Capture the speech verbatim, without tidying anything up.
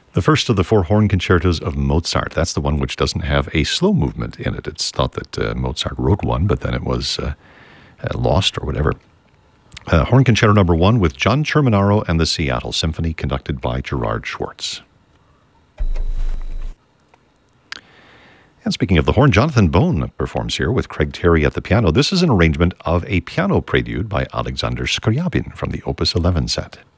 The first of the four horn concertos of Mozart. That's the one which doesn't have a slow movement in it. It's thought that uh, Mozart wrote one, but then it was uh, uh, lost or whatever. Uh, horn Concerto number one with John Cerminaro and the Seattle Symphony, conducted by Gerard Schwartz. And speaking of the horn, Jonathan Bone performs here with Craig Terry at the piano. This is an arrangement of a piano prelude by Alexander Scriabin from the Opus eleven set.